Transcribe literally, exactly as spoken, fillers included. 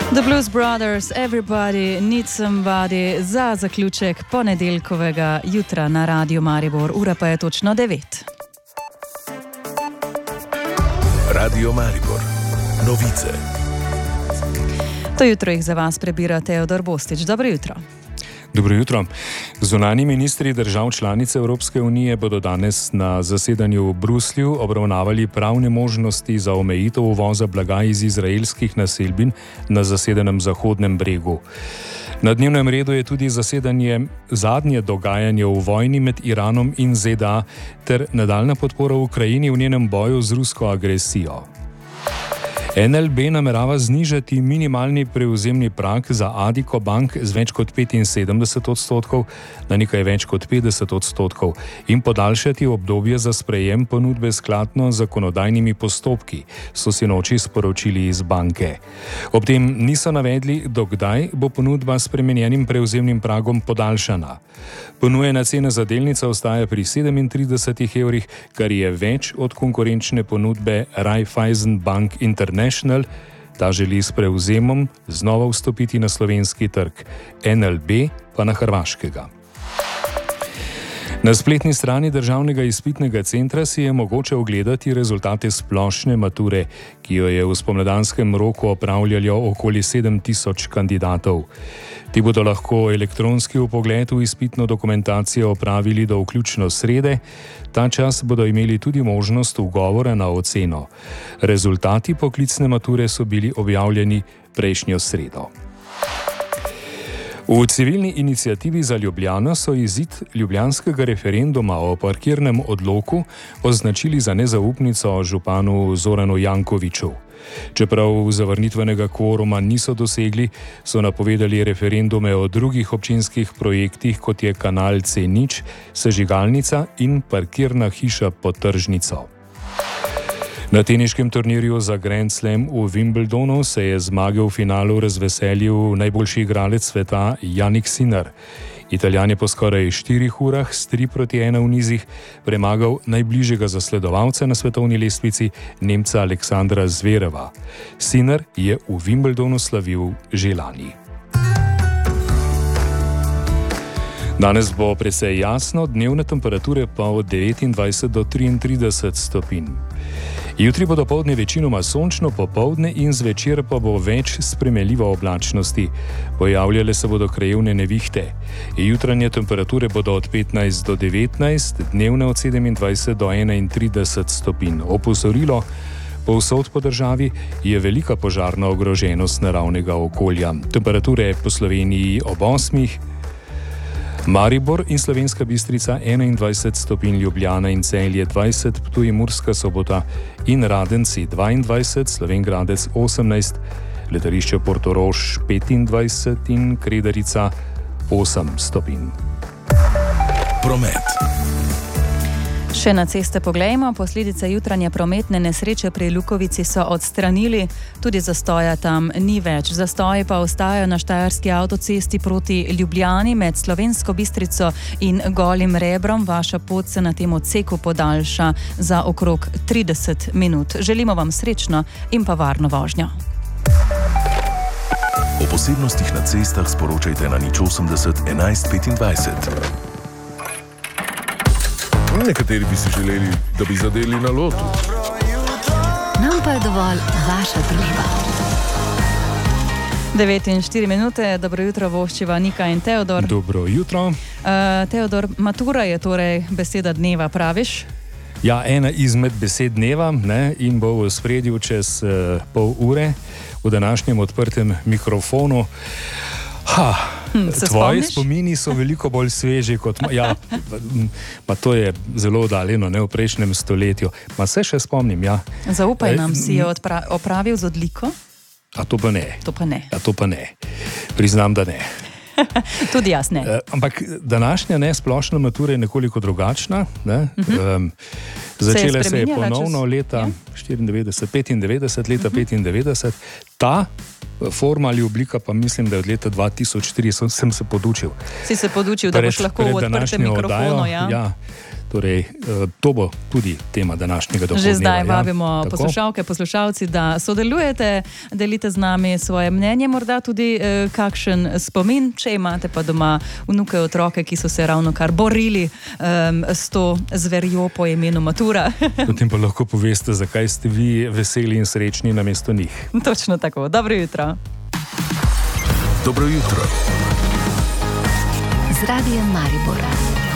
The Blues Brothers, Everybody Needs Somebody za zaključek ponedeljkovega jutra na Radiu Maribor. Ura pa je točno devet. Radio Maribor. Novice. To jutro jih za vas prebira Teodor Bostič. Dobro jutro. Dobro jutro. Zunanji ministri držav članic Evropske unije bodo danes na zasedanju v Bruslju obravnavali pravne možnosti za omejitev uvoza blaga iz izraelskih naselbin na zasedenem Zahodnem bregu. Na dnevnem redu je tudi zasedanje zadnje dogajanje v vojni med Iranom in ZDA ter nadaljna podpora Ukrajini v njenem boju z rusko agresijo. N L B namerava znižati minimalni prevzemni prag za Addiko Bank z več kot petinsedemdeset odstotkov na nekaj več kot petdeset odstotkov in podaljšati obdobje za sprejem ponudbe skladno z zakonodajnimi postopki, so sinoči sporočili iz banke. Ob tem niso navedli, dokdaj bo ponudba s spremenjenim prevzemnim pragom podaljšana. Ponujena cena za delnice ostaja pri sedemintridesetih evrih, kar je več od konkurenčne ponudbe Raiffeisen Bank International. Ta želi s prevzemom znova vstopiti na slovenski trg, N L B pa na hrvaškega. Na spletni strani Državnega izpitnega centra si je mogoče ogledati rezultate splošne mature, ki jo je v spomladanskem roku opravljalo okoli sedem tisoč kandidatov. Ti bodo lahko elektronski vpogled v izpitno dokumentacijo opravili do vključno srede, ta čas bodo imeli tudi možnost ugovora na oceno. Rezultati poklicne mature so bili objavljeni prejšnjo sredo. V civilni iniciativi za Ljubljano so izid ljubljanskega referenduma o parkirnem odloku označili za nezaupnico županu Zoranu Jankoviću. Čeprav zavrnitvenega kvoruma niso dosegli, so napovedali referendume o drugih občinskih projektih, kot je kanal C nič, sežigalnica in parkirna hiša pod tržnico. Na teniškem turnirju za Grand Slam v Wimbledonu se je zmage v finalu razveselil najboljši igralec sveta Jannik Sinner. Italijan je po skoraj štirih urah s tri proti ena v nizih premagal najbližjega zasledovalca na svetovni lestvici, Nemca Aleksandra Zvereva. Sinner je v Wimbledonu slavil že lani. Danes bo precej jasno, dnevne temperature pa od devetindvajset do triintrideset stopinj. Jutri bo dopoldne večinoma sončno, popoldne in zvečer pa bo več spremenljive oblačnosti. Pojavljale se bodo krajevne nevihte. Jutranje temperature bodo od petnajst do devetnajst, dnevne od sedemindvajset do enaintrideset stopinj. Opozorilo: povsod po državi je velika požarna ogroženost naravnega okolja. Temperature po Sloveniji ob osmih, Maribor in Slovenska Bistrica enaindvajset stopinj, Ljubljana in Celje dvajset, Ptuj in Murska Sobota in Radenci dvaindvajset, Slovenj Gradec osemnajst, letališče Portorož petindvajset in Kredarica osem stopinj. Promet. Še na ceste poglejmo. Posledice jutranje prometne nesreče pri Lukovici so odstranili, tudi zastoja tam ni več. Zastoji pa ostajajo na štajerski avtocesti proti Ljubljani med Slovensko Bistrico in Golim Rebrom. Vaša pot se na tem odseku podaljša za okrog trideset minut. Želimo vam srečno in pa varno vožnjo. O posebnostih na cestah sporočajte na nič osemdeset enajst petindvajset. Nekateri bi si želeli, da bi zadeli na lotu. Nam pa je dovolj vaša družba. devet in štiri minute, dobro jutro voščiva Nika in Teodor. Dobro jutro. Uh, Teodor, matura je torej beseda dneva, praviš? Ja, ena izmed besed dneva, ne, in bo v ospredju čez uh, pol ure v današnjem odprtem mikrofonu. Ha, hm, tvoji spomniš? spomini so veliko bolj sveži kot ma, ja, pa to je zelo oddaljeno, ne v prejšnjem stoletju. Ma se še spomnim, ja. Zaupaj nam, si je odpra- opravil z odliko? A to pa ne. To pa ne. A to pa ne. Priznam, da ne. Tudi jaz ne. E, ampak današnja ne splošna matura je nekoliko drugačna. Ne? Uh-huh. Um, začela se je, se je ponovno čez... leta štiriindevetdeset, petindevetdeset, leta uh-huh. petindevetdeset. Ta forma ali oblika pa mislim, da je od leta dva tisoč tri, sem, sem se podučil. Si se podučil, pred, da boš lahko v odprtem mikrofonu, ja? Ja. Torej, to bo tudi tema današnjega dopoldneva. Že zdaj ja. vabimo Tako? poslušalke, poslušalci, da sodelujete, delite z nami svoje mnenje, morda tudi eh, kakšen spomin, če imate pa doma vnuke, otroke, ki so se ravno kar borili eh, s to zverjo po imenu matura. Potem pa lahko poveste, zakaj ste vi veseli in srečni namesto njih. Točno tako. Dobro jutro. Dobro jutro. Z Radijem Maribor.